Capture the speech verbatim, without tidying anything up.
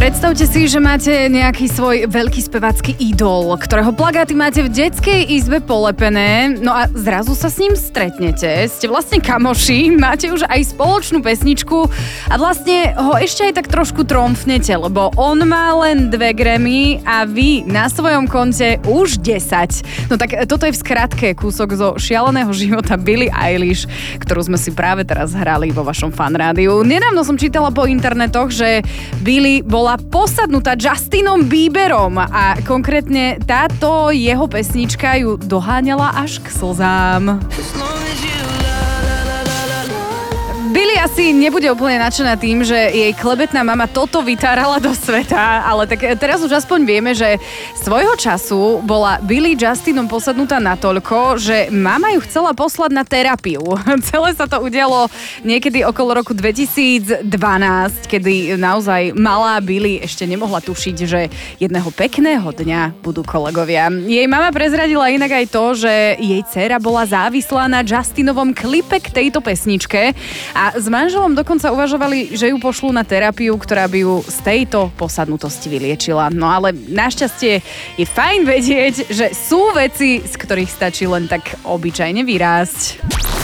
Predstavte si, že máte nejaký svoj veľký spevácky idol, ktorého plagáty máte v detskej izbe polepené, no a zrazu sa s ním stretnete, ste vlastne kamoši, máte už aj spoločnú pesničku a vlastne ho ešte aj tak trošku tromfnete, lebo on má len dve Grammy a vy na svojom konte už desať. No tak toto je v skratke kúsok zo šialeného života Billie Eilish, ktorú sme si práve teraz hrali vo vašom fanrádiu. Nedávno som čítala po internetoch, že Billie bola posadnutá Justinom Bieberom a konkrétne táto jeho pesnička ju doháňala až k slzám. Billie asi nebude úplne nadšená tým, že jej klebetná mama toto vytárala do sveta, ale tak teraz už aspoň vieme, že svojho času bola Billie Justinom posadnutá natoľko, že mama ju chcela poslať na terapiu. Celé sa to udialo niekedy okolo roku dvetisícdvanásť, kedy naozaj malá Billie ešte nemohla tušiť, že jedného pekného dňa budú kolegovia. Jej mama prezradila inak aj to, že jej dcéra bola závislá na Justinovom klipe k tejto pesničke. A s manželom dokonca uvažovali, že ju pošlú na terapiu, ktorá by ju z tejto posadnutosti vyliečila. No ale našťastie je fajn vedieť, že sú veci, z ktorých stačí len tak obyčajne vyrásť.